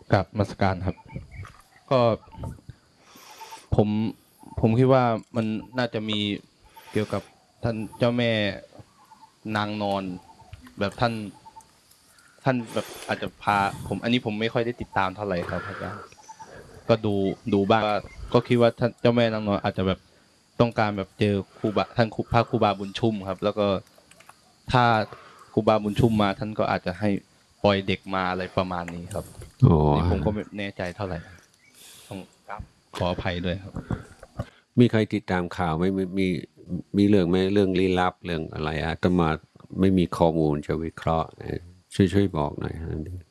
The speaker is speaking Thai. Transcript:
กับนมัสการครับก็ผมผมคิดว่ามันน่าจะมีเกี่ยวกับท่านเจ้าแม่นางนอนแบบท่านแบบอาจจะพาผมอันนี้ผมไม่ค่อยได้ติดตามเท่าไหร่ครับอาจารย์ก็ดูบ้างก็คิดว่าท่านเจ้าแม่นางนอนอาจจะแบบต้องการแบบเจอครูบาท่านพระครูบาบุญชุ่มครับแล้วก็ถ้าครูบาบุญชุ่มมาท่านก็อาจจะให้ปล่อยเด็กมาอะไรประมาณนี้ครับอ๋อนี่ผมก็ไม่แน่ใจเท่าไหร่ต้องขออภัยด้วยครับมีใครติดตามข่าวไหมมีเรื่องไหมเรื่องลี้ลับเรื่องอะไรอาตมาไม่มีข้อมูลจะวิเคราะห์ช่วยบอกหน่อยฮะ